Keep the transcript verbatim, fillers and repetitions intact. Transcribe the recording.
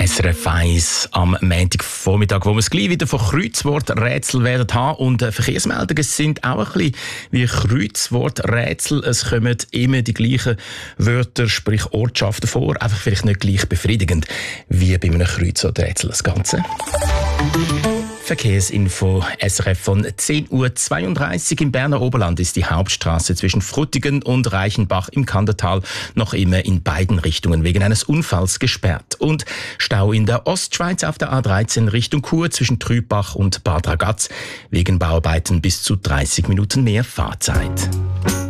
S R F eins am Montagvormittag, wo wir es gleich wieder von Kreuzworträtsel werden haben. Und äh, Verkehrsmeldungen sind auch ein bisschen wie Kreuzworträtsel. Es kommen immer die gleichen Wörter, sprich Ortschaften vor, einfach vielleicht nicht gleich befriedigend wie bei einem Kreuzworträtsel das Ganze. Verkehrsinfo S R F von zehn Uhr zweiunddreißig. Im Berner Oberland ist die Hauptstraße zwischen Frutigen und Reichenbach im Kandertal noch immer in beiden Richtungen wegen eines Unfalls gesperrt. Und Stau in der Ostschweiz auf der A dreizehn Richtung Chur zwischen Trübach und Bad Ragaz wegen Bauarbeiten bis zu dreißig Minuten mehr Fahrzeit.